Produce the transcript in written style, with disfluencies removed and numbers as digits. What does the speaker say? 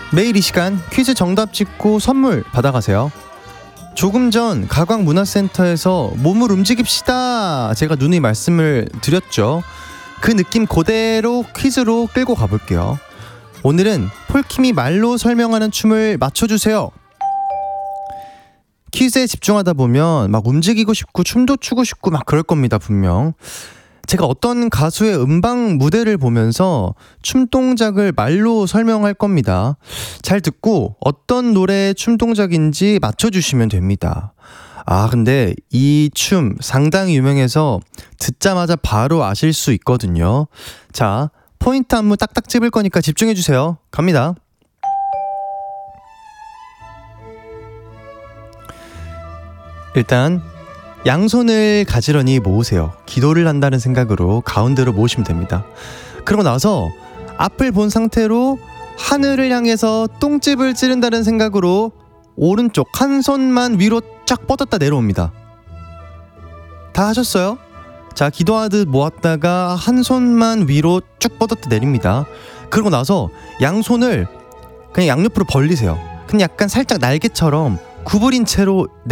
매일 이 시간 퀴즈 정답 찍고 선물 받아가세요. 조금 전 가광문화센터에서 몸을 움직입시다 제가 누누이 말씀을 드렸죠. 그 느낌 그대로 퀴즈로 끌고 가볼게요. 오늘은 폴킴이 말로 설명하는 춤을 맞춰주세요. 퀴즈에 집중하다 보면 막 움직이고 싶고 춤도 추고 싶고 막 그럴 겁니다. 분명 제가 어떤 가수의 음방 무대를 보면서 춤 동작을 말로 설명할 겁니다. 잘 듣고 어떤 노래의 춤 동작인지 맞춰주시면 됩니다. 근데 이 춤 상당히 유명해서 듣자마자 바로 아실 수 있거든요. 자, 포인트 안무 딱딱 찝을 거니까 집중해주세요. 갑니다. 일단 양손을 가지런히 모으세요. 기도를 한다는 생각으로 가운데로 모으시면 됩니다. 그러고 나서 앞을 본 상태로 하늘을 향해서 똥집을 찌른다는 생각으로 오른쪽 한 손만 위로 쫙 뻗었다 내려옵니다. 다 하셨어요? 자, 기도하듯 모았다가 한 손만 위로 쭉 뻗었다 내립니다. 그러고 나서 양손을 그냥 양옆으로 벌리세요. 그냥 약간 살짝 날개처럼 구부린 채로